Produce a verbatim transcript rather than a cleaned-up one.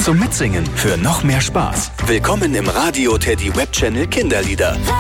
zum Mitsingen für noch mehr Spaß. Willkommen im Radio Teddy Web Channel Kinderlieder.